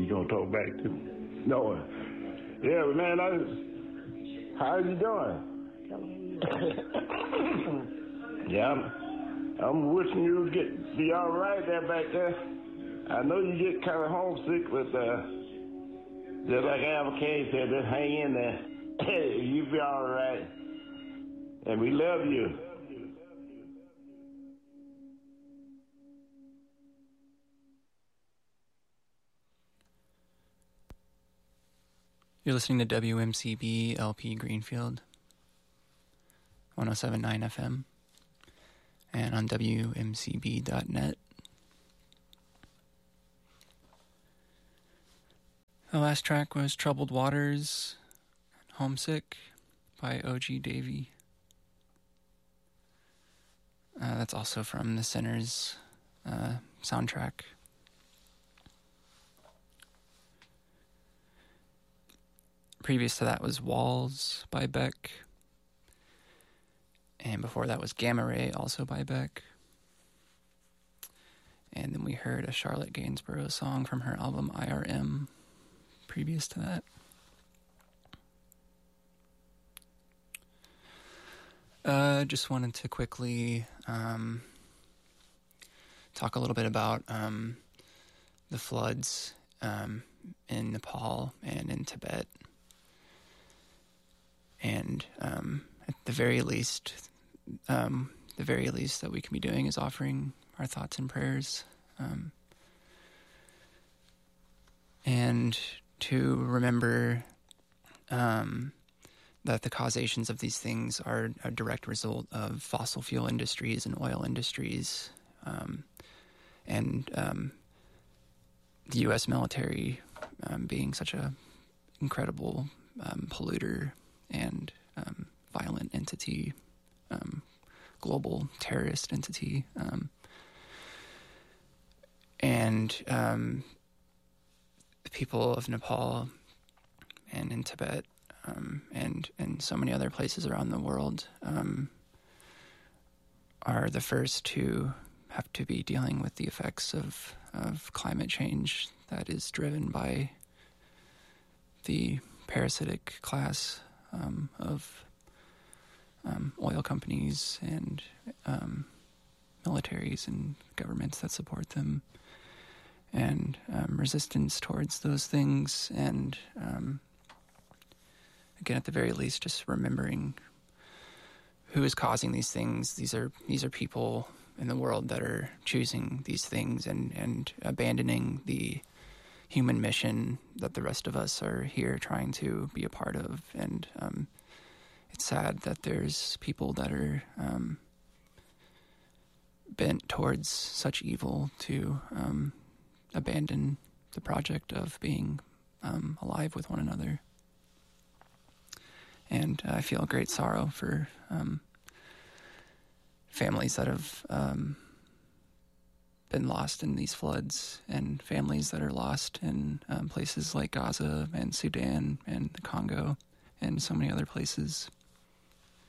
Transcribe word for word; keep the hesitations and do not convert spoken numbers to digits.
you gonna talk back to? No. Yeah, but man, I, how you doing? Yeah, I'm, I'm wishing you would get be all right there back there. I know you get kind of homesick, but uh, just like Albert King said, just hang in there. You be all right, and we love you. You're listening to W M C B L P Greenfield, one oh seven point nine F M, and on W M C B dot net. The last track was Troubled Waters, Homesick by O G Davy. Uh, that's also from the Sinners uh, soundtrack. Previous to that was Walls by Beck. And before that was Gamma Ray, also by Beck. And then we heard a Charlotte Gainsborough song from her album I R M previous to that. Uh, just wanted to quickly um, talk a little bit about um, the floods um, in Nepal and in Tibet. And um, at the very least, um, the very least that we can be doing is offering our thoughts and prayers, um, and to remember um, that the causations of these things are a direct result of fossil fuel industries and oil industries, um, and um, the U S military um, being such a incredible um, polluter and um, violent entity, um, global terrorist entity. Um, and um, the people of Nepal and in Tibet um, and, and so many other places around the world um, are the first to have to be dealing with the effects of, of climate change that is driven by the parasitic class Um, of um, oil companies and um, militaries and governments that support them, and um, resistance towards those things, and um, again, at the very least, just remembering who is causing these things. These are these are people in the world that are choosing these things and, and abandoning the human mission that the rest of us are here trying to be a part of. And um, it's sad that there's people that are um, bent towards such evil to um, abandon the project of being um, alive with one another. And I feel great sorrow for um, families that have um, been lost in these floods, and families that are lost in um, places like Gaza and Sudan and the Congo and so many other places.